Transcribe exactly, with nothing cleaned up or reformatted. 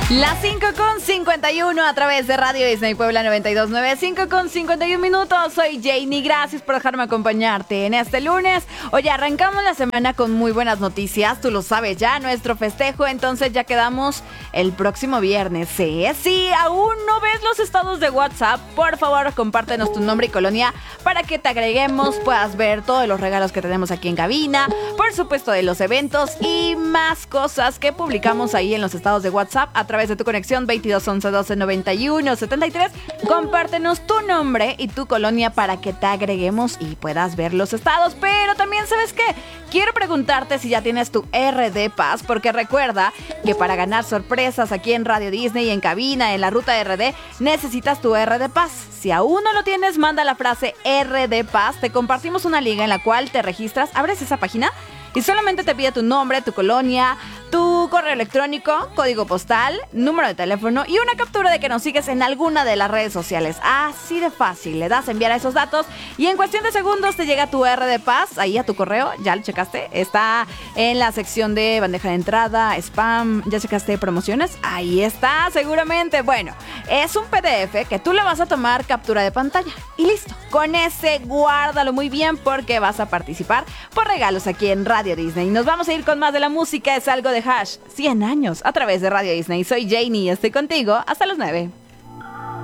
Las cinco con cincuenta y uno a través de Radio Disney Puebla noventa y dos punto nueve. cinco con cincuenta y uno minutos. Soy Janie. Gracias por dejarme acompañarte en este lunes. Oye, arrancamos la semana con muy buenas noticias. Tú lo sabes ya, nuestro festejo. Entonces ya quedamos el próximo viernes. Sí, si aún no ves los estados de WhatsApp, por favor, compártenos tu nombre y colonia para que te agreguemos, puedas ver todos los regalos que tenemos aquí en cabina, por supuesto de los eventos y más cosas que publicamos ahí en los estados de WhatsApp a través de tu conexión veintidós once doce noventa y uno setenta y tres. Compártenos tu nombre y tu colonia para que te agreguemos y puedas ver los estados. Pero también, ¿sabes qué? Quiero preguntarte si ya tienes tu R D Pass, porque recuerda que para ganar sorpresas aquí en Radio Disney, en cabina, en la ruta R D, necesitas tu R D Pass. Si aún no lo tienes, manda la frase R D Pass. Te compartimos una liga en la cual te registras, abres esa página y solamente te pide tu nombre, tu colonia, tu correo electrónico, código postal, número de teléfono y una captura de que nos sigues en alguna de las redes sociales. Así de fácil, le das a enviar a esos datos y en cuestión de segundos te llega tu R D Pass ahí a tu correo. ¿Ya lo checaste? Está en la sección de bandeja de entrada, spam. ¿Ya checaste promociones? Ahí está, seguramente. Bueno, es un P D F que tú le vas a tomar captura de pantalla y listo. Con ese guárdalo muy bien porque vas a participar por regalos aquí en Radio Disney. Nos vamos a ir con más de la música. Es algo de Hash, cien años a través de Radio Disney. Soy Janie y estoy contigo hasta las nueve.